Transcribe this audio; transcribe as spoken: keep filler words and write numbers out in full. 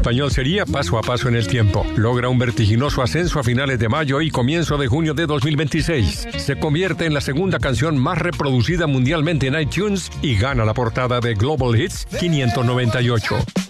español sería Paso a Paso en el Tiempo. Logra un vertiginoso ascenso a finales de mayo y comienzo de junio de dos mil veintiséis. Se convierte en la segunda canción más reproducida mundialmente en iTunes y gana la portada de Global Hits quinientos noventa y ocho.